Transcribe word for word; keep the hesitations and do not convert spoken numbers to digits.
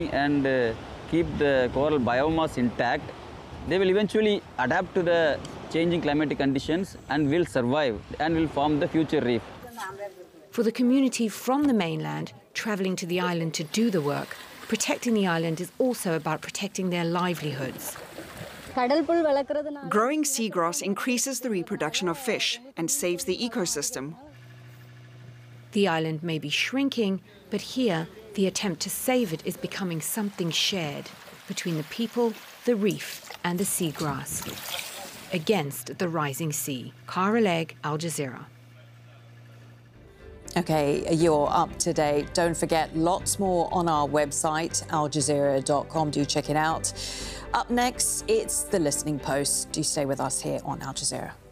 and uh, keep the coral biomass intact, they will eventually adapt to the changing climatic conditions and will survive and will form the future reef. For the community from the mainland travelling to the island to do the work, protecting the island is also about protecting their livelihoods. Growing seagrass increases the reproduction of fish and saves the ecosystem. The island may be shrinking, but here the attempt to save it is becoming something shared between the people, the reef and the seagrass against the rising sea. Cara Legg, Al Jazeera. OK, you're up to date. Don't forget, lots more on our website, al jazeera dot com. Do check it out. Up next, it's The Listening Post. Do stay with us here on Al Jazeera.